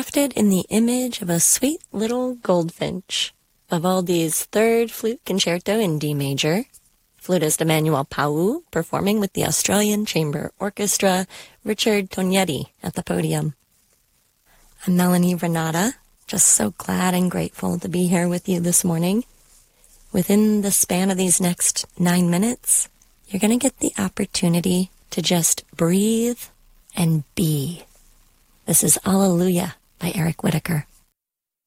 crafted in the image of a sweet little goldfinch. Vivaldi's Third Flute Concerto in D major. Flutist Emmanuel Pau performing with the Australian Chamber Orchestra, Richard Tognetti at the podium. I'm Melanie Renata, just so glad and grateful to be here with you this morning. Within the span of these next 9 minutes, you're going to get the opportunity to just breathe and be. This is Alleluia by Eric Whitacre.